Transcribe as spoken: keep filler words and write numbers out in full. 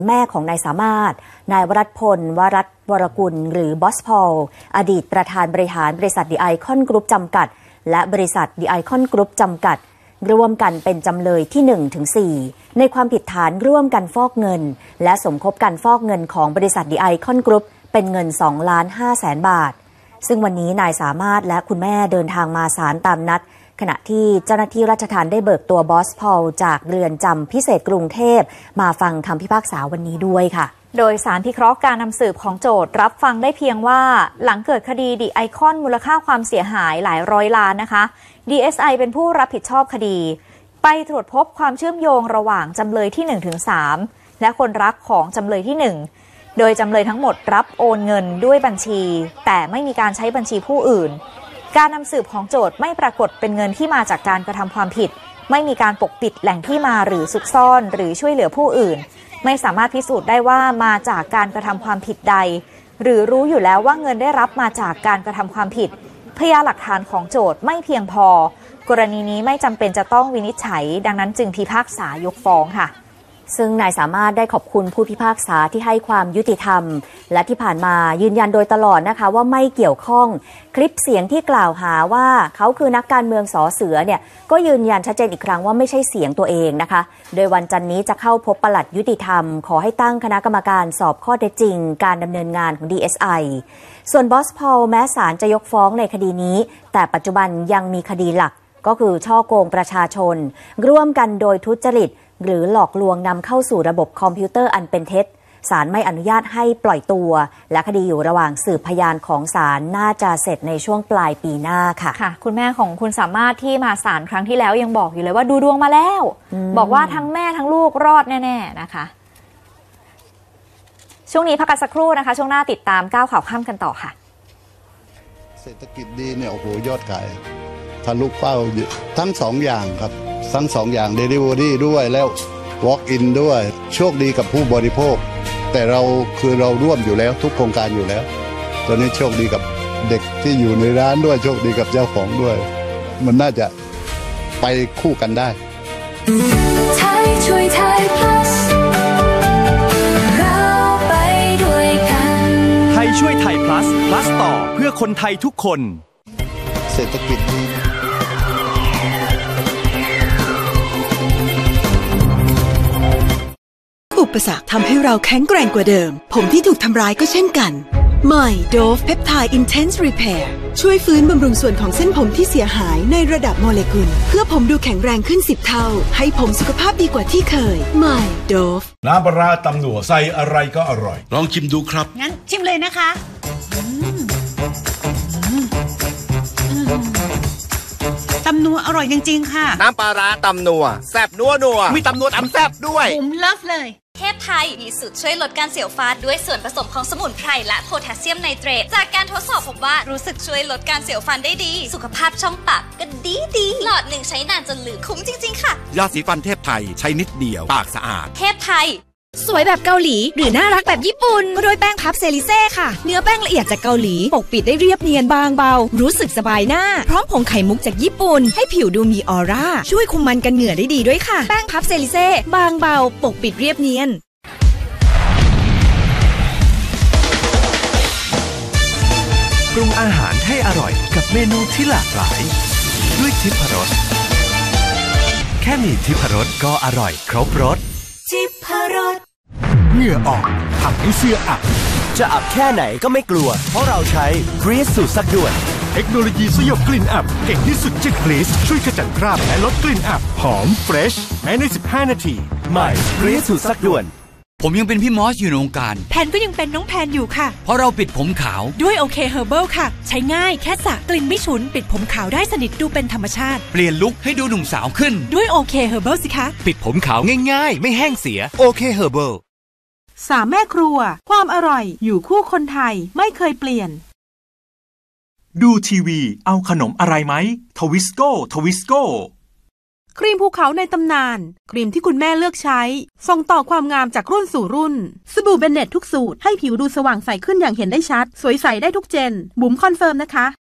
แม่ของนายสามารถนายวรัตพลวรัตน์วรกุลหรือบอสพอลอดีตประธานบริหารบริษัทดีไอคอนกรุ๊ปจำกัดและบริษัทดีไอคอนกรุ๊ปจำกัดร่วมกันเป็นจำเลยที่ หนึ่งถึงสี่ ในความผิดฐานร่วมกันฟอกเงินและสมคบกันฟอกเงินของบริษัทดีไอคอนกรุ๊ปเป็นเงิน สองล้านห้าแสน บาทซึ่งวันนี้นายสามารถและคุณแม่เดินทางมาศาลตามนัดขณะที่เจ้าหน้าที่ราชทัณฑ์ได้เบิกตัวบอสพอลจากเรือนจำพิเศษกรุงเทพมาฟังคำพิพากษาวันนี้ด้วยค่ะโดยศาลพิเคราะห์การนำสืบของโจทก์รับฟังได้เพียงว่าหลังเกิดคดีดีไอคอนมูลค่าความเสียหายหลายร้อยล้านนะคะ ดี เอส ไอ เป็นผู้รับผิดชอบคดีไปตรวจพบความเชื่อมโยงระหว่างจำเลยที่ หนึ่งถึงสาม และคนรักของจำเลยที่ หนึ่งโดยจำเลยทั้งหมดรับโอนเงินด้วยบัญชีแต่ไม่มีการใช้บัญชีผู้อื่นการนำสืบของโจทก์ไม่ปรากฏเป็นเงินที่มาจากการกระทำความผิดไม่มีการปกปิดแหล่งที่มาหรือซุกซ่อนหรือช่วยเหลือผู้อื่นไม่สามารถพิสูจน์ได้ว่ามาจากการกระทำความผิดใดหรือรู้อยู่แล้วว่าเงินได้รับมาจากการกระทำความผิดพยานหลักฐานของโจทก์ไม่เพียงพอกรณีนี้ไม่จำเป็นจะต้องวินิจฉัยดังนั้นจึงพิพากษายกฟ้องค่ะซึ่งนายสามารถได้ขอบคุณผู้พิพากษาที่ให้ความยุติธรรมและที่ผ่านมายืนยันโดยตลอดนะคะว่าไม่เกี่ยวข้องคลิปเสียงที่กล่าวหาว่าเขาคือนักการเมืองสอเสือเนี่ยก็ยืนยันชัดเจนอีกครั้งว่าไม่ใช่เสียงตัวเองนะคะโดยวันจันทร์นี้จะเข้าพบปลัดยุติธรรมขอให้ตั้งคณะกรรมการสอบข้อเท็จจริงการดำเนินงานของ ดี เอส ไอ ส่วนบอสพอลแม้ศาลจะยกฟ้องในคดีนี้แต่ปัจจุบันยังมีคดีหลักก็คือฉ้อโกงประชาชนร่วมกันโดยทุจริตหรือหลอกลวงนำเข้าสู่ระบบคอมพิวเตอร์อันเป็นเท็จศาลไม่อนุญาตให้ปล่อยตัวและคดีอยู่ระหว่างสืบพยานของศาลน่าจะเสร็จในช่วงปลายปีหน้าค่ะค่ะคุณแม่ของคุณสามารถที่มาศาลครั้งที่แล้วยังบอกอยู่เลยว่าดูดวงมาแล้วบอกว่าทั้งแม่ทั้งลูกรอดแน่ๆนะคะช่วงนี้พักกันสักครู่นะคะช่วงหน้าติดตามก้าวข่าวค่ำกันต่อค่ะเศรษฐกิจดีเนี่ยโอ้โหยอดขายทะลุเป้าทั้งสองอย่างครับทั้งสองอย่าง Delivery ด้วยแล้ว Walk in ด้วยโชคดีกับผู้บริโภคแต่เราคือเราร่วมอยู่แล้วทุกโครงการอยู่แล้วตอนนี้โชคดีกับเด็กที่อยู่ในร้านด้วยโชคดีกับเจ้าของด้วยมันน่าจะไปคู่กันได้ไทยช่วยไทย plus เราไปด้วยกันไทยช่วยไทย plus plus ต่อเพื่อคนไทยทุกคนเศรษฐกิจดีอุปสรรคทำให้เราแข็งแกร่งกว่าเดิมผมที่ถูกทำร้ายก็เช่นกันใหม่ Dove Peptide Intense Repair ช่วยฟื้นบำรุงส่วนของเส้นผมที่เสียหายในระดับโมเลกุลเพื่อผมดูแข็งแรงขึ้นสิบเท่าให้ผมสุขภาพดีกว่าที่เคยใหม่ Dove น้ำปลาร้าตำหนัวใส่อะไรก็อร่อยลองชิมดูครับงั้นชิมเลยนะคะตำนัวอร่อยจริงๆค่ะน้ำปลาร้าตำนัวแซ่บนัวนัวมีตำนัวตำแซ่บด้วยผมเลิฟเลยเทพไทยมีสูตรช่วยลดการเสียวฟันด้วยส่วนผสมของสมุนไพรและโพแทสเซียมไนเตรตจากการทดสอบพบว่ารู้สึกช่วยลดการเสียวฟันได้ดีสุขภาพช่องปากก็ดีดีหลอดหนึ่งใช้นานจนลืมคุ้มจริงๆค่ะยาสีฟันเทพไทยใช้นิดเดียวปากสะอาดเทพไทยสวยแบบเกาหลีหรือน่ารักแบบญี่ปุ่นก็ด้วยแป้งพับเซริเซ่ค่ะเนื้อแป้งละเอียดจากเกาหลีปกปิดได้เรียบเนียนบางเบารู้สึกสบายหน้าพร้อมผงไข่มุกจากญี่ปุ่นให้ผิวดูมีออร่าช่วยคุมมันกันเหงื่อได้ดีด้วยค่ะแป้งพับเซริเซ่บางเบาปกปิดเรียบเนียนปรุงอาหารให้อร่อยกับเมนูที่หลากหลายด้วยทิพรสแค่มีทิพรสก็อร่อยครบรสทิพรสเหงื่อออกทำให้เสื้ออับจะอับแค่ไหนก็ไม่กลัวเพราะเราใช้ Grease สูตรซักด่วนเทคโนโลยีสยบกลิ่นอับเก่งที่สุดจาก Grease ช่วยขจัดคราบและลดกลิ่นอับหอมเฟรชแม้ในสิบห้านาทีใหม่ Grease สูตรซักด่วนผมยังเป็นพี่มอสอยู่ในวงการแพนก็ยังเป็นน้องแพนอยู่ค่ะเพราะเราปิดผมขาวด้วยโอเคเฮอร์เบิลค่ะใช้ง่ายแค่สระกลิ่นไม่ฉุนปิดผมขาวได้สนิทดูเป็นธรรมชาติเปลี่ยนลุคให้ดูหนุ่มสาวขึ้นด้วยโอเคเฮอร์เบิลสิคะปิดผมขาวง่ายๆไม่แห้งเสียโอเคเฮอร์เบิลสามแม่ครัวความอร่อยอยู่คู่คนไทยไม่เคยเปลี่ยนดูทีวีเอาขนมอะไรไหมทวิสโก้ทวิสโก้ครีมภูเขาในตำนานครีมที่คุณแม่เลือกใช้ส่งต่อความงามจากรุ่นสู่รุ่นสบู่เบนเน็ตทุกสูตรให้ผิวดูสว่างใสขึ้นอย่างเห็นได้ชัดสวยใสได้ทุกเจนบุ๋มคอนเฟิร์มนะคะ